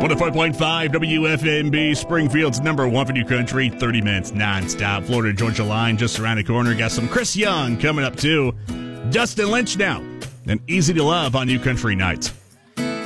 104.5 WFMB, Springfield's number one for New Country. 30 minutes nonstop. Florida Georgia line just around the corner. Got some Chris Young coming up too. Dustin Lynch now. And Easy to Love on New Country Nights.